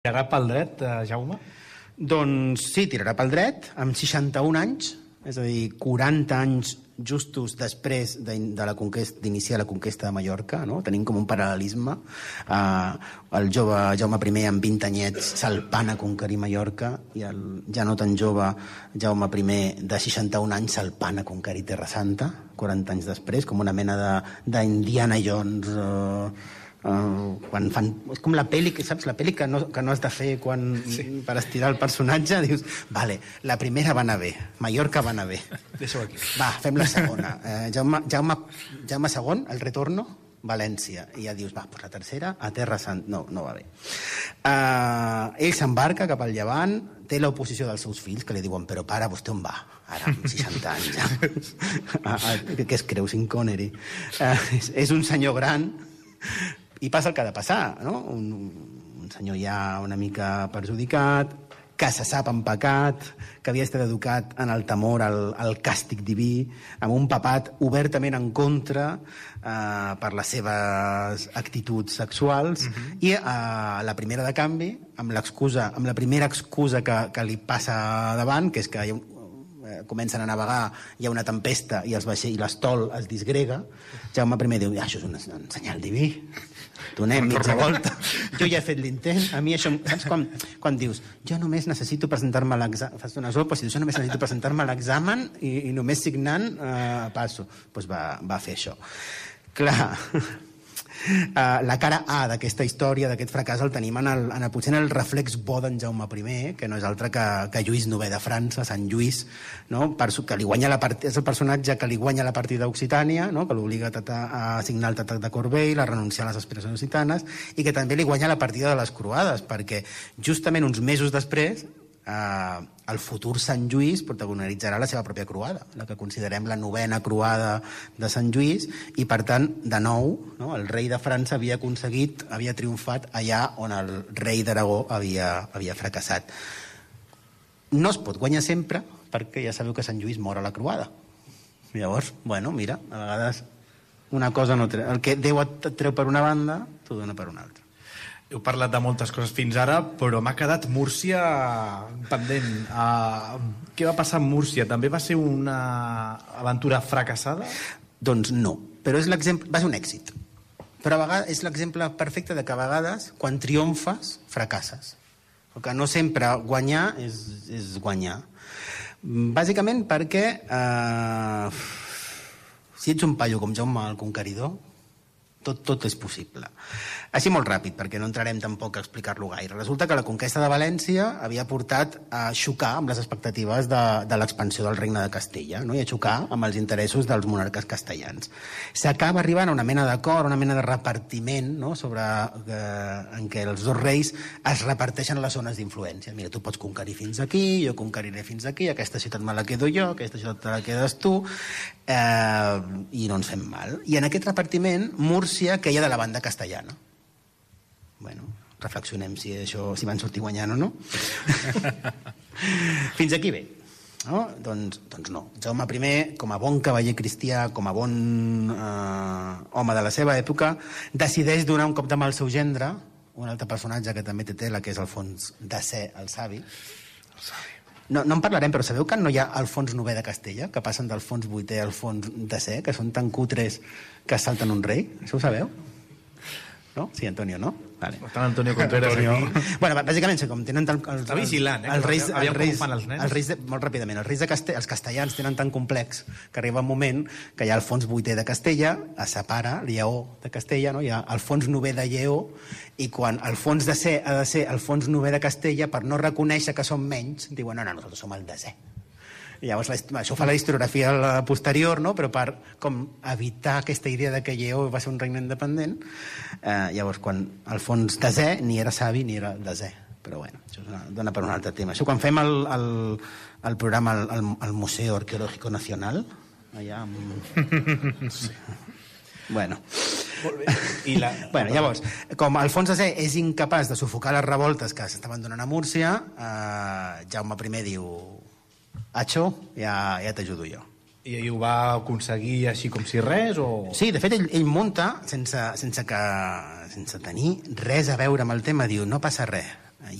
Tirarà pel dret, Jaume? Doncs sí, tirarà pel dret, amb 61 anys, és a dir, 40 anys justos després d'iniciar la conquesta de Mallorca, no? Tenim com un paral·lelisme. El jove Jaume I, amb 20 anyets, salpant a conquerir Mallorca, i el ja no tan jove Jaume I, de 61 anys, salpant a conquerir Terra Santa, 40 anys després, com una mena d'Indiana Jones... quan fan... És com la pel·li, saps? La pel·li que no has de fer per estirar el personatge, dius, vale, la primera va anar bé, Mallorca va anar bé. Deixa-ho aquí. Va, fem la segona. Jaume II, el retorno, València. I ja dius, va, pues la tercera, a Terra Santa. No va bé. Ell s'embarca cap al Llevant, té l'oposició dels seus fills, que li diuen, però pare, vostè on va? Ara, amb 60 anys, ja. Què es creu, Sean Connery? És un senyor gran, i passa el que ha de passar, no? Un senyor ja una mica perjudicat, que se sap en pecat, que havia estat educat en el temor al càstig diví, amb un papat obertament en contra per les seves actituds sexuals, i la primera de canvi, amb la primera excusa que li passa davant, que és que comencen a navegar, hi ha una tempesta i l'estol es disgrega, Jaume I diu, això és un senyal diví, donem mitja volta, jo ja he fet l'intent, a mi això... Saps quan dius, jo només necessito presentar-me a l'examen, fas una sopa, si dius, jo només necessito presentar-me a l'examen i només signant passo, doncs va fer això. Clar, la cara A d'aquesta història, d'aquest fracàs, el tenim potser en el reflex bo d'en Jaume I, que no és altre que Lluís IX de França, Sant Lluís, no? Que li guanya és el personatge que li guanya la partida a Occitània, no? Que l'obliga a signar el Tractat de Corbeil, a renunciar a les aspiracions occitanes, i que també li guanya la partida de les croades, perquè justament uns mesos després el futur Sant Lluís protagonitzarà la seva pròpia croada, la que considerem la 9ª croada de Sant Lluís, i per tant, de nou, no, el rei de França havia triomfat allà on el rei d'Aragó havia fracassat. No es pot guanyar sempre, perquè ja sabeu que Sant Lluís mor a la croada. Llavors, bueno, mira, a vegades una cosa no treu. El que Déu et treu per una banda, t'ho dona per una altra. Heu parlat de moltes coses fins ara, però m'ha quedat Múrcia pendent. Què va passar amb Múrcia? També va ser una aventura fracassada? Doncs no, però va ser un èxit. Però a vegades és l'exemple perfecte de que a vegades, quan triomfes, fracasses. Perquè no sempre guanyar és guanyar. Bàsicament perquè si ets un paio com Jaume el Conqueridor, tot és possible. Així molt ràpid, perquè no entrarem tampoc a explicar-lo gaire. Resulta que la conquesta de València havia portat a xocar amb les expectatives de l'expansió del regne de Castella, no? I a xocar amb els interessos dels monarques castellans. S'acaba arribant a una mena d'acord, una mena de repartiment, no? En què els dos reis es reparteixen les zones d'influència. Mira, tu pots conquerir fins aquí, jo conqueriré fins aquí, aquesta ciutat me la quedo jo, aquesta ciutat te la quedes tu, i no ens fem mal. I en aquest repartiment, Múrcia queia de la banda castellana. Bueno, reflexionem si van sortir guanyant o no. Fins aquí bé. No? Doncs no. Jaume I, com a bon cavaller cristià, com a bon home de la seva època, decideix donar un cop de mà al seu gendre, un altre personatge que també té tela, que és Alfons X el Savi. No en parlarem, però sabeu que no hi ha Alfons IX de Castella, que passen d'Alfons VIII a Alfons X, que són tan cutres que salten un rei? Això ho sabeu? No? Sí, Antonio, no? Vale. Està Antonio Contreras aquí. Bueno, bàsicament, com tenen tant... Està vigilant, els reis, molt ràpidament, els castellans tenen tan complex que arriba un moment que hi ha Alfons VIII de Castella, es separa Lleó de Castella, no? Hi ha Alfons IX de Lleó, i quan Alfons X ha de ser Alfons IX de Castella, per no reconèixer que són menys, diuen, no, nosaltres som el X. I llavors això fa la historiografia posterior, no? Però per com evitar aquesta idea de que Lleó va ser un regne independent, llavors quan Alfons X ni era savi ni era desè, però bueno, això dona per un altre tema. Això quan fem el programa al Museu Arqueológico Nacional, allà amb... Sí. Bueno, llavors, com Alfons X és incapaç de sufocar les revoltes que s'estaven donant a Múrcia, Jaume I diu, Acho, ja t'ajudo jo. I ho va aconseguir així com si res? O... Sí, de fet ell munta sense tenir res a veure amb el tema, diu, no passa res,